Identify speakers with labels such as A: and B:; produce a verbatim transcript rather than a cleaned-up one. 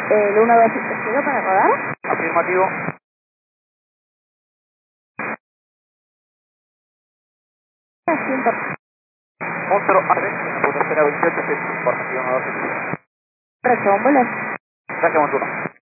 A: El uno dos siete cero para rodar.
B: Afirmativo.
A: ciento.
B: Monstruo A tres, punto cero veintiocho, informativo uno dos siete cero.
A: Correcto, un vuelo.
B: Gracias, Monstruo.